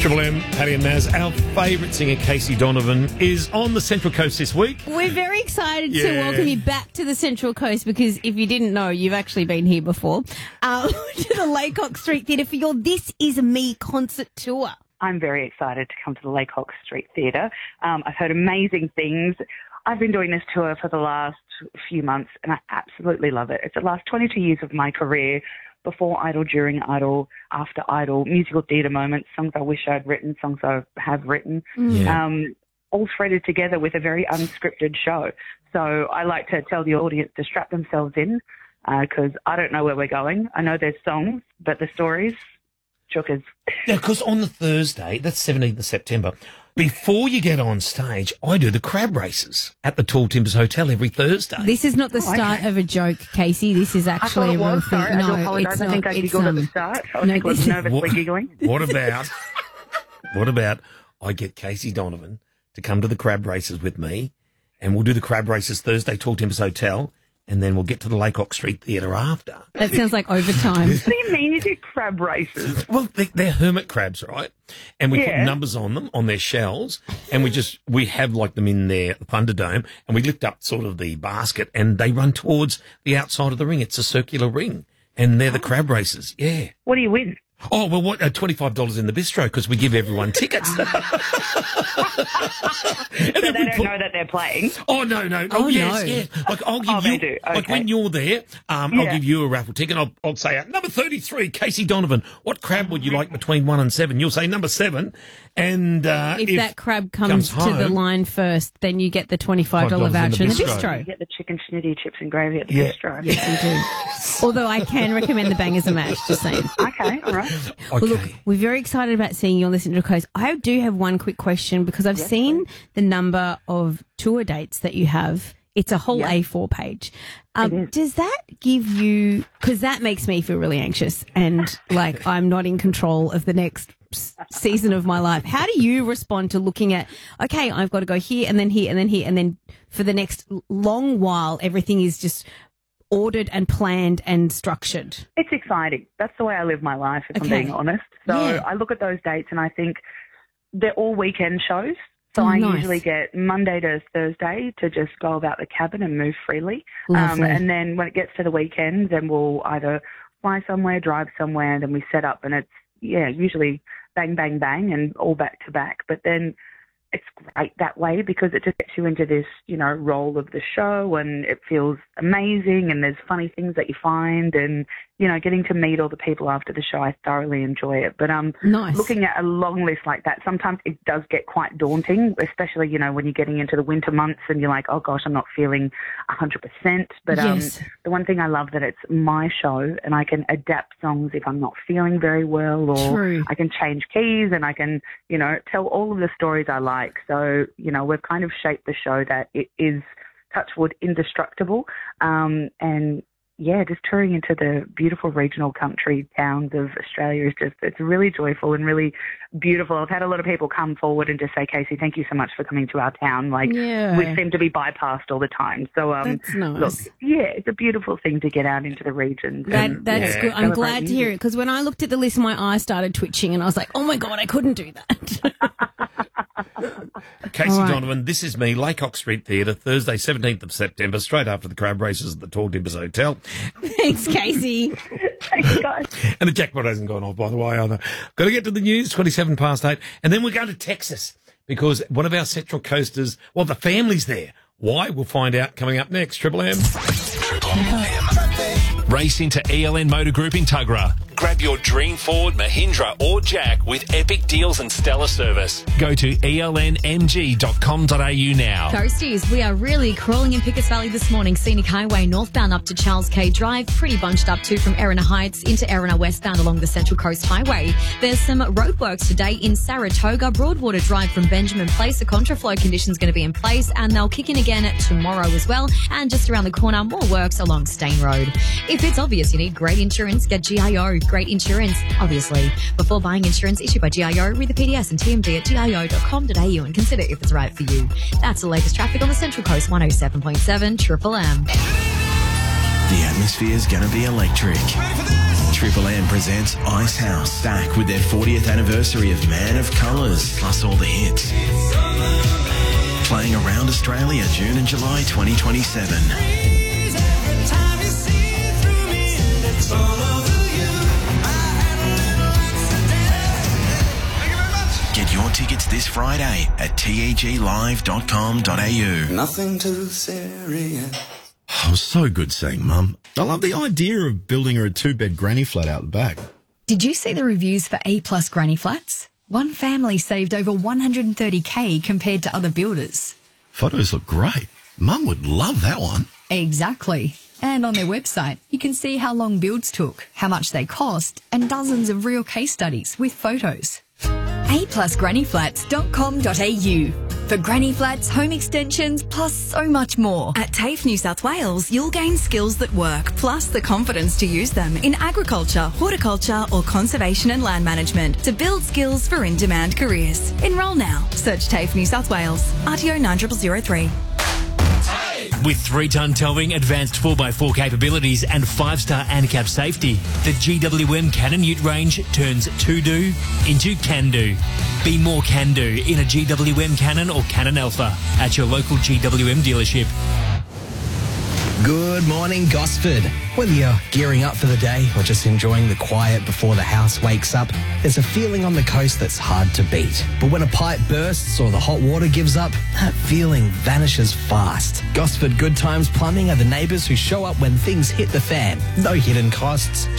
Triple M, Paddy and Maz. Our favourite singer, Casey Donovan, is on the Central Coast this week. We're very excited to welcome you back to the Central Coast because if you didn't know, you've actually been here before, to the Laycock Street Theatre for your This Is Me concert tour. I'm very excited to come to the Laycock Street Theatre. I've heard amazing things. I've been doing this tour for the last few months and I absolutely love it. It's the last 22 years of my career. Before Idol, during Idol, after Idol, musical theatre moments, songs I wish I'd written, songs I have written, all threaded together with a very unscripted show. So I like to tell the audience to strap themselves in because I don't know where we're going. I know there's songs, but the stories, chookers. Yeah, because on the Thursday, that's 17th of September, before you get on stage, I do the crab races at the Tall Timbers Hotel every Thursday. This is not the start of a joke, Casey. This is actually a real thing. Sorry, I do apologise. I think I giggled at the start. I was nervously giggling. What about I get Casey Donovan to come to the crab races with me and we'll do the crab races Thursday, Tall Timbers Hotel, and then we'll get to the Laycock Street Theatre after. That sounds like overtime. What do you mean you do crab races? Well, they're hermit crabs, right? And we put numbers on them, on their shells, and we have like them in their Thunderdome, and we lift up sort of the basket, and they run towards the outside of the ring. It's a circular ring, and they're the crab races. Yeah. What do you win? Oh, well, what, $25 in the bistro because we give everyone tickets. So they don't know that they're playing? Oh, no. Oh, yes, yeah. Like, I'll give you, they do. like when you're there, I'll give you a raffle ticket. I'll say, number 33, Casey Donovan, what crab would you like between 1 and 7? You'll say number 7. And if that crab comes to the line first, then you get the $25 voucher in the bistro. You get the chicken schnitty chips and gravy at the bistro. Yes, you do. Although I can recommend the Bangers and Mash, just saying. Okay, all right. Well, look, we're very excited about seeing you on the Central Coast. I do have one quick question because I've seen the number of tour dates that you have. It's a whole A4 page. Does that give you, because that makes me feel really anxious and like I'm not in control of the next season of my life. How do you respond to looking at, okay, I've got to go here and then here and then here and then for the next long while, everything is just ordered and planned and structured? It's exciting. That's the way I live my life, if I'm being honest. So I look at those dates and I think they're all weekend shows. So I usually get Monday to Thursday to just go about the cabin and move freely. And then when it gets to the weekend, then we'll either fly somewhere, drive somewhere, and then we set up and it's, usually bang, bang, bang and all back to back. But then it's great that way because it just gets you into this, role of the show and it feels amazing and there's funny things that you find and, getting to meet all the people after the show, I thoroughly enjoy it. But looking at a long list like that, sometimes it does get quite daunting, especially, when you're getting into the winter months and you're like, oh gosh, I'm not feeling 100%. But the one thing I love that it's my show and I can adapt songs if I'm not feeling very well or I can change keys and I can, tell all of the stories I like. So, we've kind of shaped the show that it is, touch wood, indestructible. Just touring into the beautiful regional country towns of Australia is it's really joyful and really beautiful. I've had a lot of people come forward and just say, Casey, thank you so much for coming to our town. We seem to be bypassed all the time. So, that's nice. Look, it's a beautiful thing to get out into the regions. That's good. I'm glad to hear it because when I looked at the list, my eyes started twitching and I was like, oh my God, I couldn't do that. Casey Donovan, This Is Me, Laycock Street Theatre, Thursday, 17th of September, straight after the crab races at the Tall Timbers Hotel. Thanks, Casey. Thanks, guys. And the jackpot hasn't gone off, by the way, either. Got to get to the news, 27 past 8. And then we're going to Texas because one of our Central Coasters, the family's there. Why? We'll find out coming up next. Triple M. Triple M. Race into ELN Motor Group in Tuggerah. Grab your dream Ford, Mahindra or Jack with epic deals and stellar service. Go to elnmg.com.au now. Coasties, we are really crawling in Pickett's Valley this morning. Scenic Highway northbound up to Charles K Drive. Pretty bunched up too from Erina Heights into Erina westbound along the Central Coast Highway. There's some roadworks today in Saratoga. Broadwater Drive from Benjamin Place. The contraflow condition's going to be in place and they'll kick in again tomorrow as well. And just around the corner, more works along Stain Road. If it's obvious you need great insurance, get GIO. Great insurance, obviously. Before buying insurance issued by GIO, read the PDS and TMD at gio.com.au and consider if it's right for you. That's the latest traffic on the Central Coast 107.7 Triple M. The atmosphere is going to be electric. Triple M presents Ice House, back with their 40th anniversary of Man of Colours, plus all the hits. Playing around Australia, June and July 2027. Get your tickets this Friday at teglive.com.au. Nothing too serious. Oh, so good seeing Mum. I love the idea of building her a 2-bed granny flat out the back. Did you see the reviews for A-plus granny flats? One family saved over $130K compared to other builders. Photos look great. Mum would love that one. Exactly. And on their website, you can see how long builds took, how much they cost, and dozens of real case studies with photos. A+grannyflats.com.au. For granny flats, home extensions, plus so much more. At TAFE New South Wales, you'll gain skills that work, plus the confidence to use them in agriculture, horticulture or conservation and land management to build skills for in-demand careers. Enrol now. Search TAFE New South Wales. RTO 9003. With 3-ton towing, advanced 4x4 capabilities and 5-star ANCAP safety, the GWM Cannon Ute range turns to-do into can-do. Be more can-do in a GWM Cannon or Cannon Alpha at your local GWM dealership. Good morning, Gosford. Whether you're gearing up for the day or just enjoying the quiet before the house wakes up, there's a feeling on the coast that's hard to beat. But when a pipe bursts or the hot water gives up, that feeling vanishes fast. Gosford Good Times Plumbing are the neighbours who show up when things hit the fan. No hidden costs,